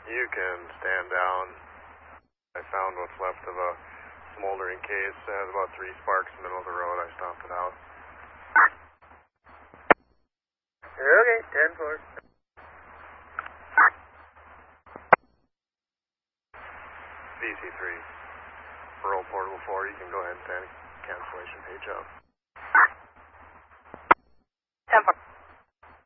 You can stand down. I found what's left of a smoldering case. It has about 3 sparks in the middle of the road. I stomped it out. Okay, 10-4. VC3. Roll portable 4. You can go ahead and stand cancellation page up. 10-4.